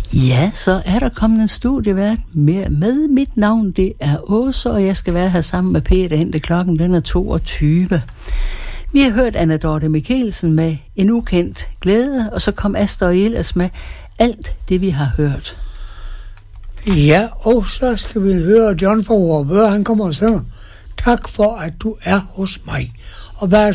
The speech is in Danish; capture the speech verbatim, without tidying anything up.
Ja, så er der kommet en studievært med, med mit navn. Det er Åse, og jeg skal være her sammen med Peter indtil klokken den er toogtyve. Vi har hørt Anna Dorte Mikkelsen med En ukendt glæde, og så kom Astor Ehlers med Alt det, vi har hørt. Ja, og så skal vi høre John fra Vorupør. Han kommer og synger Tak for, at du er hos mig. Og hvad